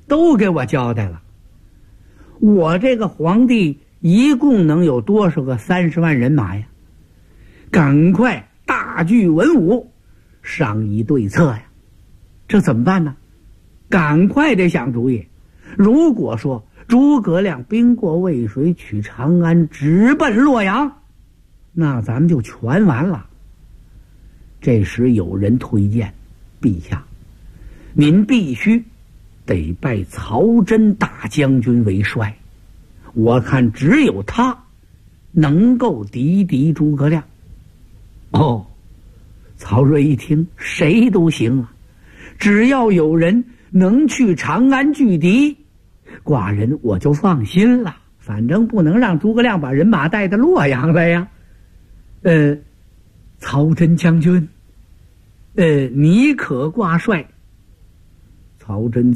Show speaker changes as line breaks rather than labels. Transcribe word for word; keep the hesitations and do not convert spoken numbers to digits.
都给我交代了。我这个皇帝一共能有多少个三十万人马呀？赶快大聚文武，商议对策呀！这怎么办呢？赶快得想主意。如果说诸葛亮兵过渭水，取长安，直奔洛阳，那咱们就全完了。这时有人推荐，陛下，您必须得拜曹真大将军为帅，我看只有他能够敌敌诸葛亮。哦，曹睿一听，谁都行啊，只要有人能去长安拒敌，寡人我就放心了，反正不能让诸葛亮把人马带到洛阳来呀。呃，曹真将军，呃，你可挂帅。曹真